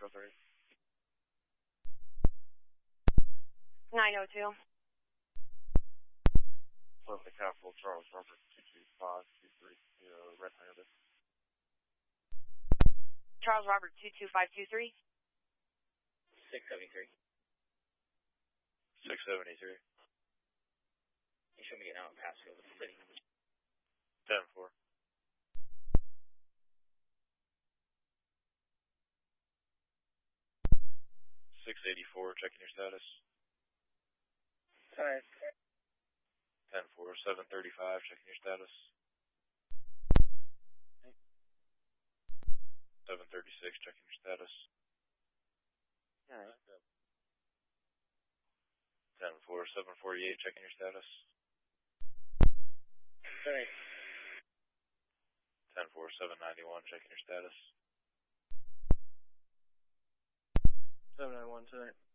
3. 902. Florida Capital, Charles Robert 22523, Red Hunter. Charles Robert 22523. 673. 673. You should be getting out and passing over the city. 10-4. 684, checking your status. Alright. 10-4, 735, checking your status. 736, checking your status. Alright. 10-4, 748, checking your status. Alright. 10-4, 791, checking your status. 791, tonight.